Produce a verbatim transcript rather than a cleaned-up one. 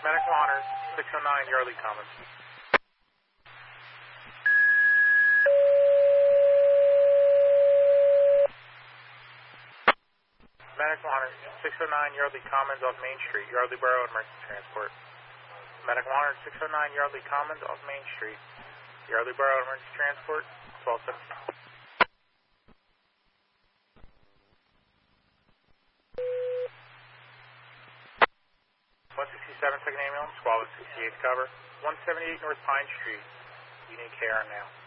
Medical Honors, six oh nine Yardley Commons. Medical Honors, six oh nine Yardley Commons off Main Street, Yardley Borough Emergency Transport. Medical Honors, six oh nine Yardley Commons off Main Street, Yardley Borough Emergency Transport, twelve seventeen. one sixty-seven, second ambulance, squad with sixty-eight cover. one seventy-eight North Pine Street. You need care now.